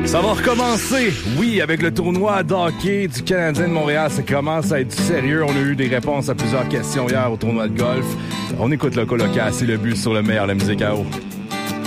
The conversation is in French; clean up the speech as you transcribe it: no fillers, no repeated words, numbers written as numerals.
Ça va recommencer, oui, avec le tournoi d'hockey du Canadien de Montréal. Ça commence à être du sérieux. On a eu des réponses à plusieurs questions hier au tournoi de golf. On écoute le colocasse et le but sur le meilleur, la musique à eau.